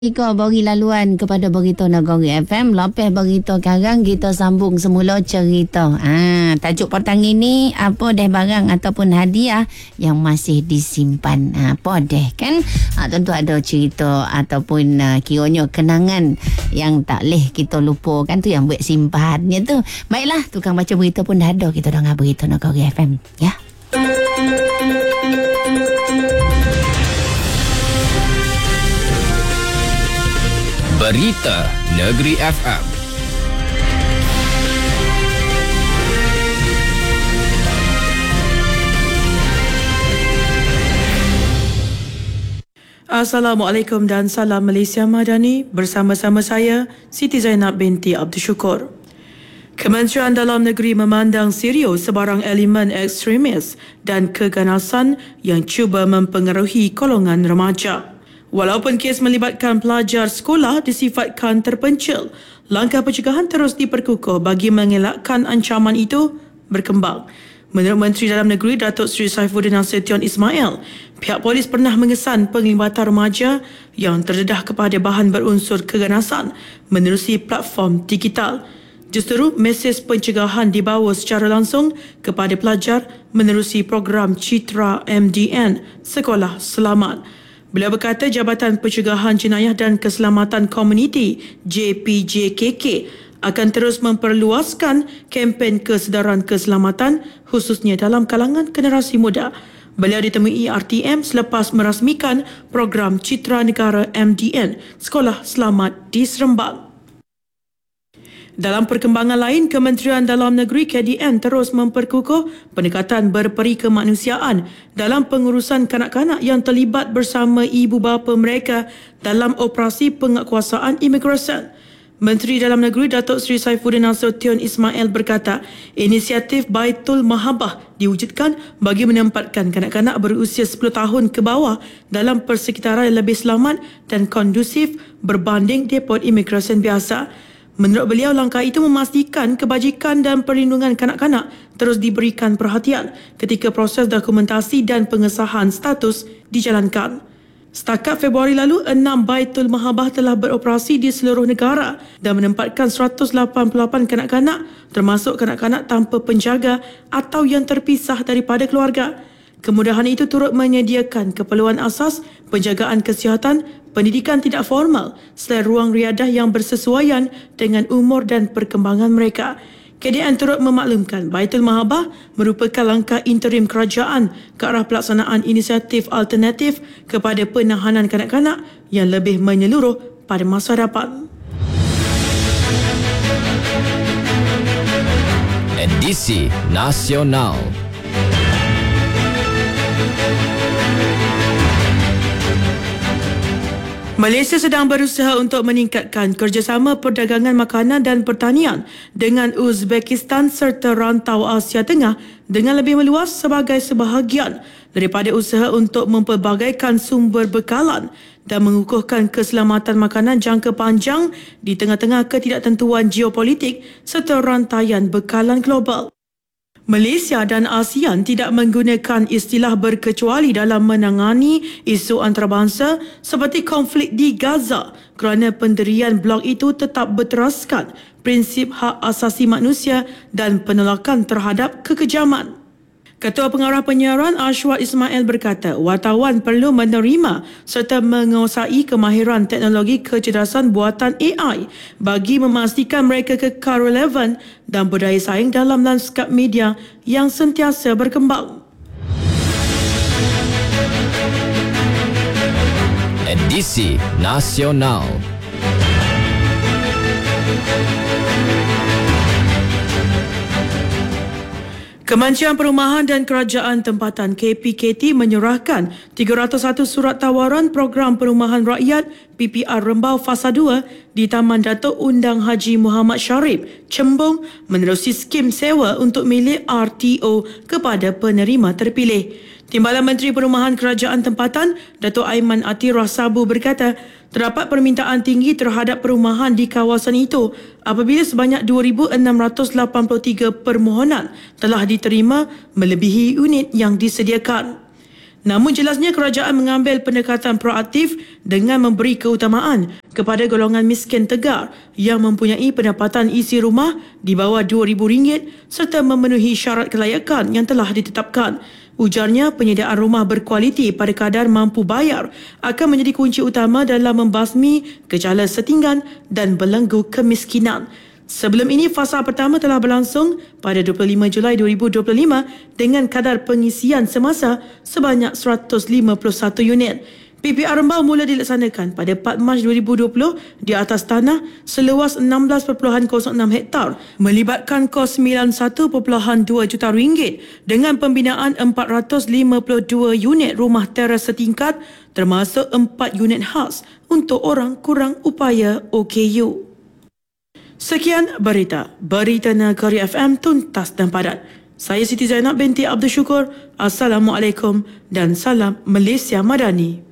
Ika bagi laluan kepada berita Negeri FM. Lepas berita sekarang kita sambung semula cerita. Tajuk petang ini apa deh barang ataupun hadiah yang masih disimpan. Apa deh kan? Tentu ada cerita ataupun kiranya kenangan yang tak leh kita lupa kan, tu yang buat simpannya tu. Baiklah, tukang baca berita pun dah ada. Kita dengar berita Negeri FM ya. Berita Negeri FM. Assalamualaikum dan salam Malaysia Madani. Bersama-sama saya, Siti Zainab binti Abdul Syukur. Kementerian Dalam Negeri memandang serius sebarang elemen ekstremis dan keganasan yang cuba mempengaruhi golongan remaja. Walaupun kes melibatkan pelajar sekolah disifatkan terpencil, langkah pencegahan terus diperkukuh bagi mengelakkan ancaman itu berkembang. Menurut Menteri Dalam Negeri Datuk Seri Saifuddin Nasution Ismail, pihak polis pernah mengesan penglibatan remaja yang terdedah kepada bahan berunsur keganasan menerusi platform digital. Justeru, mesej pencegahan dibawa secara langsung kepada pelajar menerusi program Citra MDN Sekolah Selamat. Beliau berkata Jabatan Pencegahan Jenayah dan Keselamatan Komuniti JPJKK akan terus memperluaskan kempen kesedaran keselamatan khususnya dalam kalangan generasi muda. Beliau ditemui RTM selepas merasmikan program Citra Negara MDN Sekolah Selamat di Seremban. Dalam perkembangan lain, Kementerian Dalam Negeri KDN terus memperkukuh pendekatan berperi kemanusiaan dalam pengurusan kanak-kanak yang terlibat bersama ibu bapa mereka dalam operasi penguatkuasaan imigresen. Menteri Dalam Negeri Datuk Seri Saifuddin Nasution Ismail berkata, inisiatif Baitul Mahabbah diwujudkan bagi menempatkan kanak-kanak berusia 10 tahun ke bawah dalam persekitaran yang lebih selamat dan kondusif berbanding depot imigresen biasa. Menurut beliau, langkah itu memastikan kebajikan dan perlindungan kanak-kanak terus diberikan perhatian ketika proses dokumentasi dan pengesahan status dijalankan. Setakat Februari lalu, 6 Baitul Mahabbah telah beroperasi di seluruh negara dan menempatkan 188 kanak-kanak termasuk kanak-kanak tanpa penjaga atau yang terpisah daripada keluarga. Kemudahan itu turut menyediakan keperluan asas, penjagaan kesihatan, pendidikan tidak formal selain ruang riadah yang bersesuaian dengan umur dan perkembangan mereka. KDN turut memaklumkan Baitul Mahabbah merupakan langkah interim kerajaan ke arah pelaksanaan inisiatif alternatif kepada penahanan kanak-kanak yang lebih menyeluruh pada masa hadapan. Edisi Nasional. Malaysia sedang berusaha untuk meningkatkan kerjasama perdagangan makanan dan pertanian dengan Uzbekistan serta rantau Asia Tengah dengan lebih meluas sebagai sebahagian daripada usaha untuk mempelbagaikan sumber bekalan dan mengukuhkan keselamatan makanan jangka panjang di tengah-tengah ketidaktentuan geopolitik serta rantaian bekalan global. Malaysia dan ASEAN tidak menggunakan istilah berkecuali dalam menangani isu antarabangsa seperti konflik di Gaza kerana pendirian blok itu tetap berteraskan prinsip hak asasi manusia dan penolakan terhadap kekejaman. Ketua Pengarah Penyiaran Ashwat Ismail berkata, wartawan perlu menerima serta menguasai kemahiran teknologi kecerdasan buatan AI bagi memastikan mereka kekal relevan dan berdaya saing dalam lanskap media yang sentiasa berkembang. Edisi Nasional. Kementerian Perumahan dan Kerajaan Tempatan KPKT menyerahkan 301 surat tawaran program perumahan rakyat PPR Rembau Fasa 2 di Taman Datuk Undang Haji Muhammad Sharif, Cembung menerusi skim sewa untuk milik RTO kepada penerima terpilih. Timbalan Menteri Perumahan Kerajaan Tempatan, Datuk Aiman Atirah Sabu berkata, terdapat permintaan tinggi terhadap perumahan di kawasan itu apabila sebanyak 2,683 permohonan telah diterima melebihi unit yang disediakan. Namun jelasnya kerajaan mengambil pendekatan proaktif dengan memberi keutamaan kepada golongan miskin tegar yang mempunyai pendapatan isi rumah di bawah RM2,000 serta memenuhi syarat kelayakan yang telah ditetapkan. Ujarnya, penyediaan rumah berkualiti pada kadar mampu bayar akan menjadi kunci utama dalam membasmi gejala setinggan dan belenggu kemiskinan. Sebelum ini, fasa pertama telah berlangsung pada 25 Julai 2025 dengan kadar pengisian semasa sebanyak 151 unit. PPR Rembau mula dilaksanakan pada 4 Mac 2020 di atas tanah seluas 16.06 hektar melibatkan kos RM91.2 juta dengan pembinaan 452 unit rumah teras setingkat termasuk 4 unit khas untuk orang kurang upaya OKU. Sekian berita Negeri FM tuntas dan padat. Saya Siti Zainab binti Abdul Syukur. Assalamualaikum dan salam Malaysia Madani.